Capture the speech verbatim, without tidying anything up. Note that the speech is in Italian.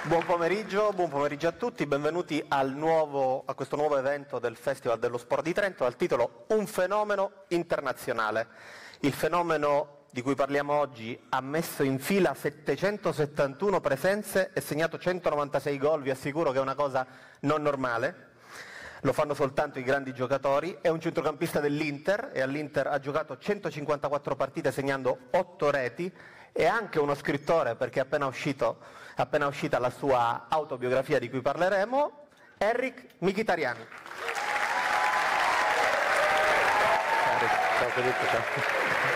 Buon pomeriggio, buon pomeriggio a tutti, benvenuti al nuovo, a questo nuovo evento del Festival dello Sport di Trento dal titolo Un fenomeno internazionale. Il fenomeno di cui parliamo oggi ha messo in fila settecentosettantuno presenze e segnato centonovantasei gol, vi assicuro che è una cosa non normale. Lo fanno soltanto i grandi giocatori, è un centrocampista dell'Inter e all'Inter ha giocato centocinquantaquattro partite segnando otto reti, è anche uno scrittore perché è appena, uscito, è appena uscita la sua autobiografia di cui parleremo, Henrikh Mkhitaryan. Ciao Federico, ciao.